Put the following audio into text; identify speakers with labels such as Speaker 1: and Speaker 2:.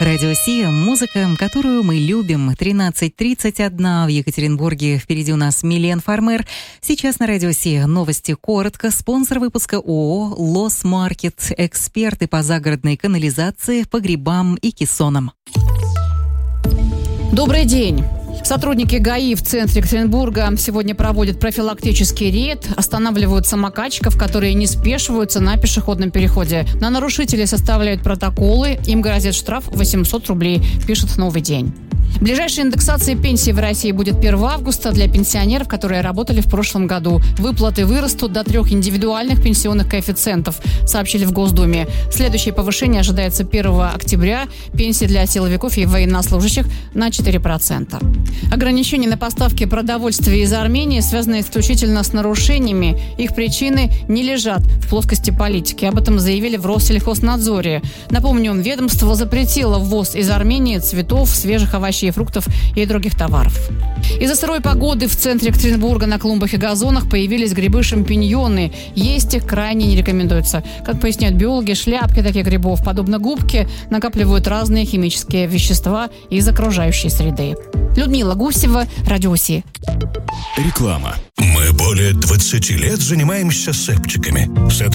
Speaker 1: Радио Си, музыка, которую мы любим. 13:31 в Екатеринбурге. Впереди у нас Милен Фармер. Сейчас на Радио Си новости коротко. Спонсор выпуска ООО «Лос Маркет». Эксперты по загородной канализации, погребам и кессонам.
Speaker 2: Добрый день. Сотрудники ГАИ в центре Екатеринбурга сегодня проводят профилактический рейд, останавливают самокатчиков, которые не спешиваются на пешеходном переходе. На нарушителей составляют протоколы, им грозит штраф 800 рублей, пишет «Новый день». Ближайшая индексация пенсии в России будет 1 августа для пенсионеров, которые работали в прошлом году. Выплаты вырастут до 3 индивидуальных пенсионных коэффициентов, сообщили в Госдуме. Следующее повышение ожидается 1 октября. Пенсии для силовиков и военнослужащих на 4%. Ограничения на поставки продовольствия из Армении связаны исключительно с нарушениями. Их причины не лежат в плоскости политики. Об этом заявили в Россельхознадзоре. Напомню, ведомство запретило ввоз из Армении цветов, свежих овощей, фруктов и других товаров. Из-за сырой погоды в центре Екатеринбурга на клумбах и газонах появились грибы-шампиньоны. Есть их крайне не рекомендуется. Как поясняют биологи, шляпки таких грибов, подобно губке, накапливают разные химические вещества из окружающей среды. Людмила Гусева, Радио Си.
Speaker 3: Реклама. Мы более 20 лет занимаемся септиками.